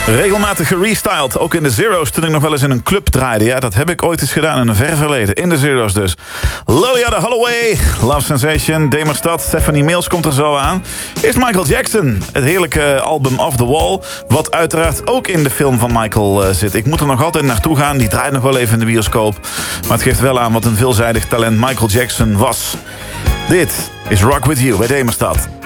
Regelmatig gerestyled, ook in de Zero's toen ik nog wel eens in een club draaide. Ja, dat heb ik ooit eens gedaan in een ver verleden. In de Zero's dus. Lola de Holloway, Love Sensation, Demerstad, Stephanie Mills komt er zo aan. Eerst Michael Jackson, het heerlijke album Off the Wall. Wat uiteraard ook in de film van Michael zit. Ik moet er nog altijd naartoe gaan, die draait nog wel even in de bioscoop. Maar het geeft wel aan wat een veelzijdig talent Michael Jackson was. Dit is Rock With You bij Demerstad.